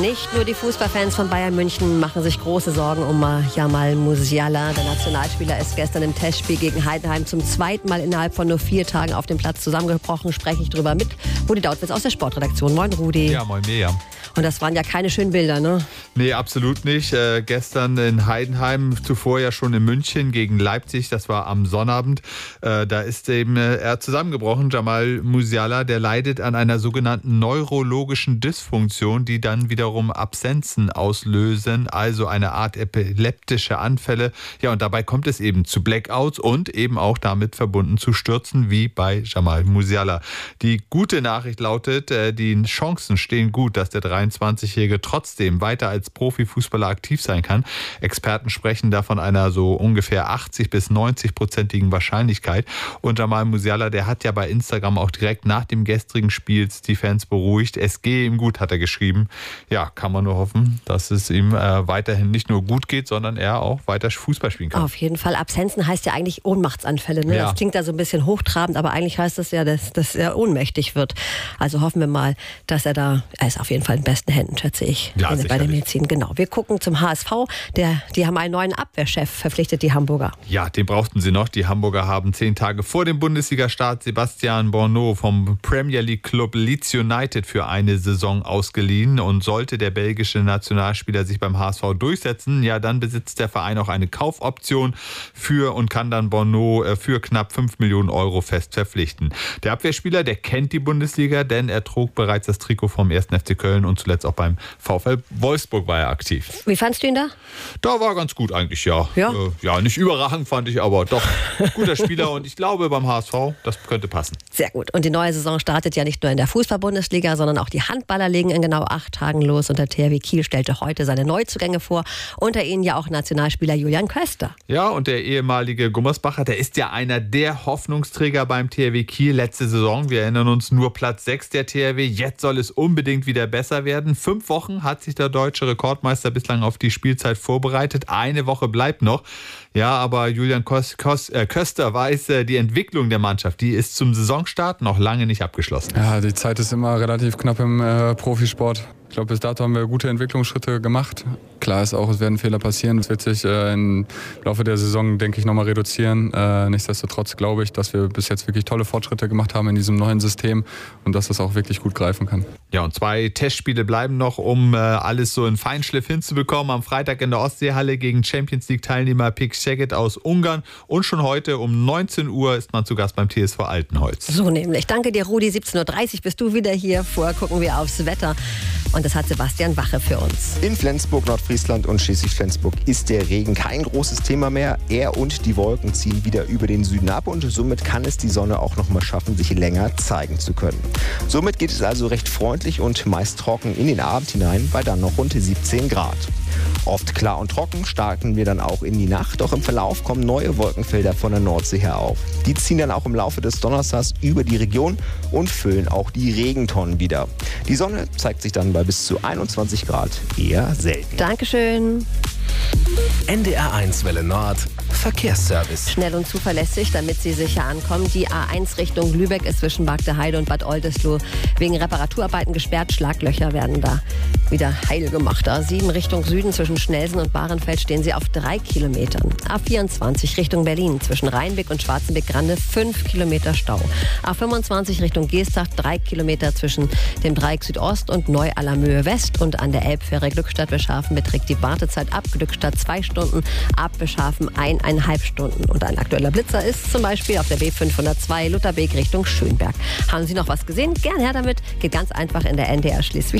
Nicht nur die Fußballfans von Bayern München machen sich große Sorgen um Jamal Musiala. Der Nationalspieler ist gestern im Testspiel gegen Heidenheim zum zweiten Mal innerhalb von nur 4 Tagen auf dem Platz zusammengebrochen. Spreche ich drüber mit Rudi Dautwitz aus der Sportredaktion. Moin Rudi. Ja, moin Mirjam. Und das waren ja keine schönen Bilder, ne? Nee, absolut nicht. Gestern in Heidenheim, zuvor ja schon in München gegen Leipzig, das war am Sonnabend. Da ist eben er zusammengebrochen, Jamal Musiala, der leidet an einer sogenannten neurologischen Dysfunktion, die dann wiederum Absenzen auslösen, also eine Art epileptische Anfälle. Ja, und dabei kommt es eben zu Blackouts und eben auch damit verbunden zu Stürzen, wie bei Jamal Musiala. Die gute Nachricht lautet, die Chancen stehen gut, dass der 23-Jährige trotzdem weiter als Profifußballer aktiv sein kann. Experten sprechen da von einer so ungefähr 80- bis 90-prozentigen Wahrscheinlichkeit. Und Jamal Musiala, der hat ja bei Instagram auch direkt nach dem gestrigen Spiels die Fans beruhigt. Es gehe ihm gut, hat er geschrieben. Ja, kann man nur hoffen, dass es ihm weiterhin nicht nur gut geht, sondern er auch weiter Fußball spielen kann. Auf jeden Fall. Absenzen heißt ja eigentlich Ohnmachtsanfälle. Ne? Ja. Das klingt da so ein bisschen hochtrabend, aber eigentlich heißt das ja, dass er ohnmächtig wird. Also hoffen wir mal, dass er ist auf jeden Fall in besten Händen, schätze ich, ja, bei der Medizin. Genau. Wir gucken zum HSV. Die haben einen neuen Abwehrchef verpflichtet, die Hamburger. Ja, den brauchten sie noch. Die Hamburger haben 10 Tage vor dem Bundesliga-Start Sebastian Borneau vom Premier League Club Leeds United für eine Saison ausgeliehen. Und sollte der belgische Nationalspieler sich beim HSV durchsetzen, ja, dann besitzt der Verein auch eine Kaufoption und kann dann Borneau für knapp 5 Millionen Euro fest verpflichten. Der Abwehrspieler, der kennt die Bundesliga, denn er trug bereits das Trikot vom 1. FC Köln und zuletzt auch beim VfL Wolfsburg war er aktiv. Wie fandst du ihn da? Da war ganz gut eigentlich, ja. Ja, nicht überragend fand ich, aber doch guter Spieler und ich glaube beim HSV, das könnte passen. Sehr gut. Und die neue Saison startet ja nicht nur in der Fußball-Bundesliga, sondern auch die Handballer legen in genau 8 Tagen los und der THW Kiel stellte heute seine Neuzugänge vor. Unter ihnen ja auch Nationalspieler Julian Köster. Ja, und der ehemalige Gummersbacher, der ist ja einer der Hoffnungsträger beim THW Kiel. Letzte Saison, wir erinnern uns, nur Platz 6 der THW. Jetzt soll es unbedingt wieder besser werden. 5 Wochen hat sich der deutsche Rekordmeister bislang auf die Spielzeit vorbereitet. Eine Woche bleibt noch. Ja, aber Julian Köster weiß, die Entwicklung der Mannschaft, die ist zum Saisonstart noch lange nicht abgeschlossen. Ja, die Zeit ist immer relativ knapp im Profisport. Ich glaube, bis dato haben wir gute Entwicklungsschritte gemacht. Klar ist auch, es werden Fehler passieren. Das wird sich im Laufe der Saison, denke ich, nochmal reduzieren. Nichtsdestotrotz glaube ich, dass wir bis jetzt wirklich tolle Fortschritte gemacht haben in diesem neuen System und dass das auch wirklich gut greifen kann. Ja, und 2 Testspiele bleiben noch, um alles so in Feinschliff hinzubekommen. Am Freitag in der Ostseehalle gegen Champions-League-Teilnehmer PEC Szeged aus Ungarn. Und schon heute um 19 Uhr ist man zu Gast beim TSV Altenholz. So nämlich. Danke dir, Rudi. 17.30 Uhr bist du wieder hier. Vorher gucken wir aufs Wetter. Und das hat Sebastian Wache für uns. In Flensburg, Nordfriesland und Schleswig-Flensburg ist der Regen kein großes Thema mehr. Er und die Wolken ziehen wieder über den Süden ab und somit kann es die Sonne auch noch mal schaffen, sich länger zeigen zu können. Somit geht es also recht freundlich und meist trocken in den Abend hinein bei dann noch rund 17 Grad. Oft klar und trocken starten wir dann auch in die Nacht, doch im Verlauf kommen neue Wolkenfelder von der Nordsee her auf. Die ziehen dann auch im Laufe des Donnerstags über die Region und füllen auch die Regentonnen wieder. Die Sonne zeigt sich dann bei bis zu 21 Grad eher selten. Dankeschön. NDR1 Welle Nord, Verkehrsservice. Schnell und zuverlässig, damit Sie sicher ankommen. Die A1 Richtung Lübeck ist zwischen Bagdeheide und Bad Oldesloe wegen Reparaturarbeiten gesperrt. Schlaglöcher werden da wieder heil gemacht. A7 Richtung Süden zwischen Schnelsen und Bahrenfeld stehen Sie auf 3 Kilometern. A24 Richtung Berlin zwischen Rheinbeck und Schwarzenbeck-Grande 5 Kilometer Stau. A25 Richtung Geestach 3 Kilometer zwischen dem Dreieck Südost und Neu-Allermöhe West und an der Elbfähre Glückstadt-Beschafen beträgt die Wartezeit ab Glückstadt 2 Stunden, ab Beschafen 1,5 Stunden. Und ein aktueller Blitzer ist zum Beispiel auf der B502 Lutherbeek Richtung Schönberg. Haben Sie noch was gesehen? Gern her damit. Geht ganz einfach in der NDR Schleswig.